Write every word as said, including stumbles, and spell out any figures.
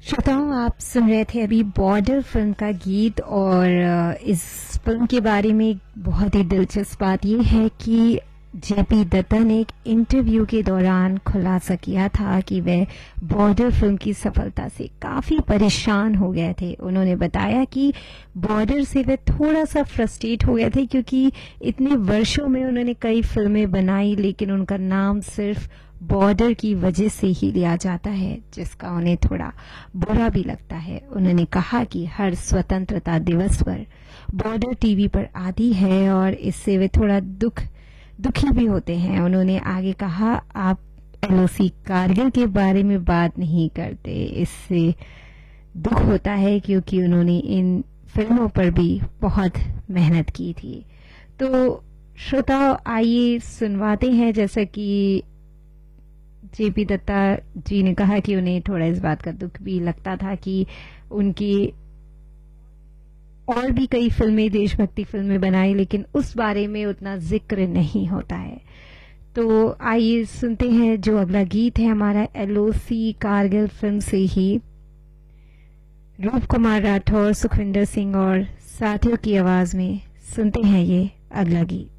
श्रोताओं, आप सुन रहे थे अभी बॉर्डर फिल्म का गीत। और इस फिल्म के बारे में एक बहुत ही दिलचस्प बात यह है कि जेपी दत्ता ने एक इंटरव्यू के दौरान खुलासा किया था कि वह बॉर्डर फिल्म की सफलता से काफी परेशान हो गए थे। उन्होंने बताया कि बॉर्डर से वे थोड़ा सा फ्रस्ट्रेट हो गए थे क्योंकि इतने वर्षों में उन्होंने कई फिल्में बनाई, लेकिन उनका नाम सिर्फ बॉर्डर की वजह से ही लिया जाता है, जिसका उन्हें थोड़ा बुरा भी लगता है। उन्होंने कहा कि हर स्वतंत्रता दिवस पर बॉर्डर टीवी पर आती है और इससे वे थोड़ा दुख दुखी भी होते हैं। उन्होंने आगे कहा, आप एलओसी कारगिल के बारे में बात नहीं करते, इससे दुख होता है क्योंकि उन्होंने इन फिल्मों पर भी बहुत मेहनत की थी। तो श्रोताओ, आइए सुनवाते हैं। जैसा कि जेपी दत्ता जी ने कहा कि उन्हें थोड़ा इस बात का दुख भी लगता था कि उनकी और भी कई फिल्में, देशभक्ति फिल्में बनाई, लेकिन उस बारे में उतना जिक्र नहीं होता है। तो आइए सुनते हैं जो अगला गीत है हमारा एलओसी कारगिल फिल्म से ही। रूप कुमार राठौर, सुखविंदर सिंह और साथियों की आवाज में सुनते हैं ये अगला गीत।